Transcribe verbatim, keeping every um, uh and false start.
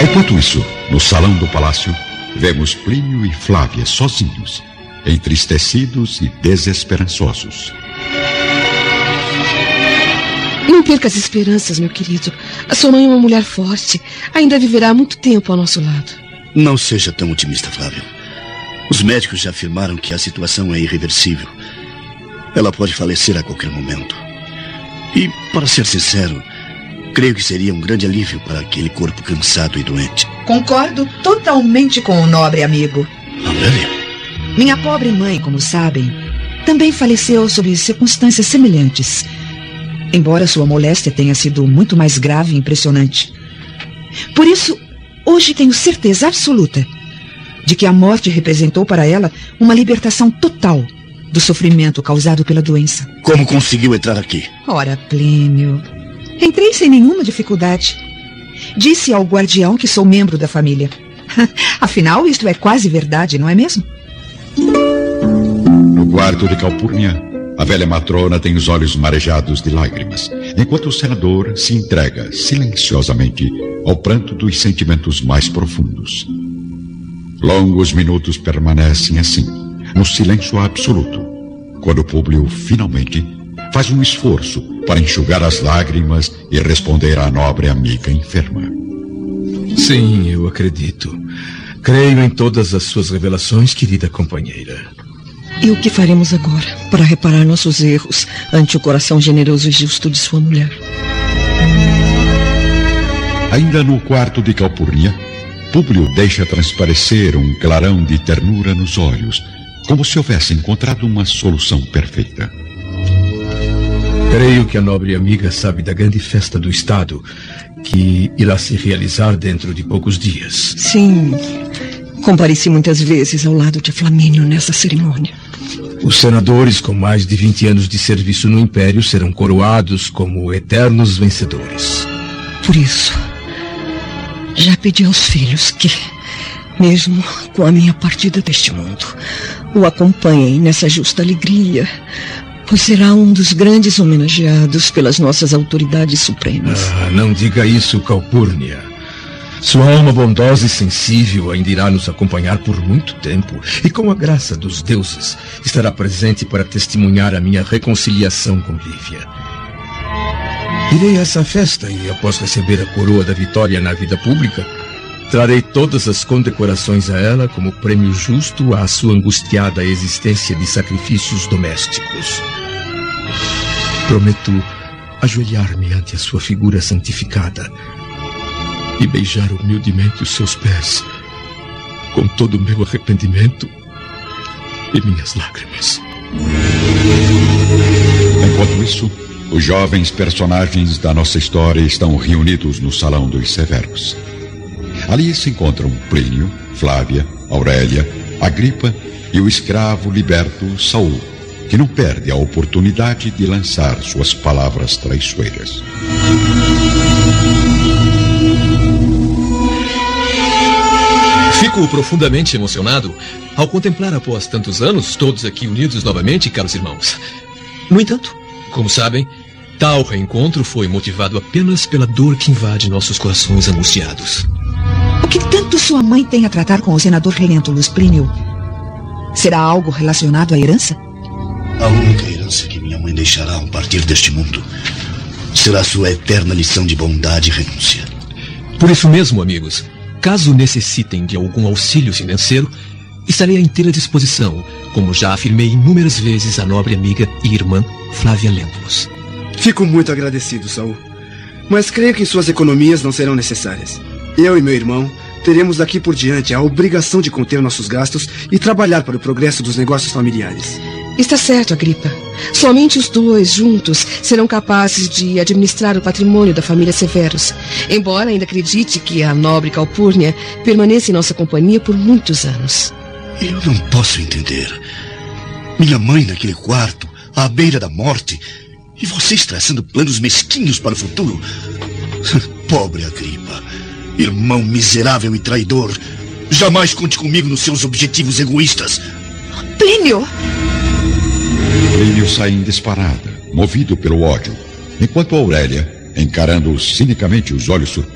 Enquanto isso, no salão do palácio, vemos Plínio e Flávia sozinhos, entristecidos e desesperançosos. Não perca as esperanças, meu querido. A sua mãe é uma mulher forte. Ainda viverá muito tempo ao nosso lado. Não seja tão otimista, Flávia. Os médicos já afirmaram que a situação é irreversível. Ela pode falecer a qualquer momento. E, para ser sincero, creio que seria um grande alívio para aquele corpo cansado e doente. Concordo totalmente com o nobre amigo. Aurélia? Minha pobre mãe, como sabem, também faleceu sob circunstâncias semelhantes. Embora sua moléstia tenha sido muito mais grave e impressionante. Por isso, hoje tenho certeza absoluta de que a morte representou para ela uma libertação total do sofrimento causado pela doença. Como conseguiu entrar aqui? Ora, Plínio, entrei sem nenhuma dificuldade. Disse ao guardião que sou membro da família. Afinal, isto é quase verdade, não é mesmo? No quarto de Calpurnia, a velha matrona tem os olhos marejados de lágrimas, enquanto o senador se entrega silenciosamente ao pranto dos sentimentos mais profundos. Longos minutos permanecem assim, no silêncio absoluto, quando Públio finalmente faz um esforço para enxugar as lágrimas e responder à nobre amiga enferma. Sim, eu acredito. Creio em todas as suas revelações, querida companheira. E o que faremos agora para reparar nossos erros ante o coração generoso e justo de sua mulher? Ainda no quarto de Calpurnia, Públio deixa transparecer um clarão de ternura nos olhos, como se houvesse encontrado uma solução perfeita. Creio que a nobre amiga sabe da grande festa do Estado, que irá se realizar dentro de poucos dias. Sim, compareci muitas vezes ao lado de Flamínio nessa cerimônia. Os senadores com mais de vinte anos de serviço no Império serão coroados como eternos vencedores. Por isso, já pedi aos filhos que, mesmo com a minha partida deste mundo, o acompanhem nessa justa alegria, pois será um dos grandes homenageados pelas nossas autoridades supremas. Ah, não diga isso, Calpurnia. Sua alma bondosa e sensível ainda irá nos acompanhar por muito tempo e, com a graça dos deuses, estará presente para testemunhar a minha reconciliação com Lívia. Irei a essa festa e, após receber a coroa da vitória na vida pública, trarei todas as condecorações a ela como prêmio justo à sua angustiada existência de sacrifícios domésticos. Prometo ajoelhar-me ante a sua figura santificada e beijar humildemente os seus pés, com todo o meu arrependimento e minhas lágrimas. Enquanto isso, os jovens personagens da nossa história estão reunidos no Salão dos Severos. Ali se encontram Plínio, Flávia, Aurélia, Agripa e o escravo liberto Saul, que não perde a oportunidade de lançar suas palavras traiçoeiras. Fico profundamente emocionado ao contemplar após tantos anos todos aqui unidos novamente, caros irmãos. No entanto, como sabem, tal reencontro foi motivado apenas pela dor que invade nossos corações angustiados. O que tanto sua mãe tem a tratar com o senador Lentulus, Plínio? Será algo relacionado à herança? A única herança que minha mãe deixará ao partir deste mundo será sua eterna lição de bondade e renúncia. Por isso mesmo, amigos, caso necessitem de algum auxílio financeiro, estarei à inteira disposição, como já afirmei inúmeras vezes à nobre amiga e irmã Flávia Lentulus. Fico muito agradecido, Saul. Mas creio que suas economias não serão necessárias. Eu e meu irmão teremos daqui por diante a obrigação de conter nossos gastos e trabalhar para o progresso dos negócios familiares. Está certo, Agripa. Somente os dois, juntos, serão capazes de administrar o patrimônio da família Severus, embora ainda acredite que a nobre Calpurnia permaneça em nossa companhia por muitos anos. Eu não posso entender. Minha mãe naquele quarto, à beira da morte, e vocês traçando planos mesquinhos para o futuro. Pobre Agripa, irmão miserável e traidor, jamais conte comigo nos seus objetivos egoístas. Plínio! Plínio sai em disparada, movido pelo ódio, enquanto Aurélia, encarando cinicamente os olhos surpresos,